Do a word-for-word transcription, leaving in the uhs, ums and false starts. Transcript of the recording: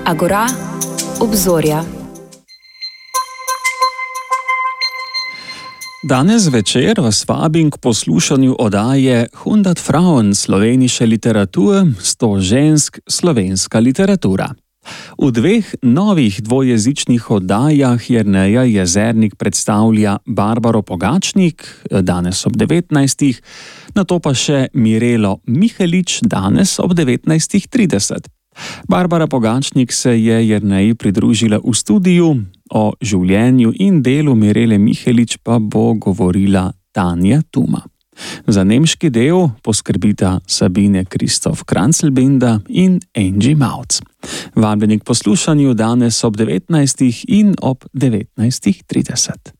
Agora, obzorja. Danes večer vas vabim k poslušanju oddaje hundert Frauen slovenische Literatur, sto žensk slovenska literatura. V dveh novih dvojezičnih oddajah Jerneja Jezernik predstavlja Barbaro Pogačnik, danes ob devetnajstih, nato pa še Mirelo Mihelič, danes ob devetnajst trideset. Barbara Pogačnik se je Jerneji pridružila v studiu, o življenju in delu Mirele Mihelič pa bo govorila Tanja Tuma. Za nemški del poskrbita Sabine Kristof Krancelbinda in Angie Mauc. Vabljeni k poslušanju danes ob devetnajstih in ob devetnajst trideset.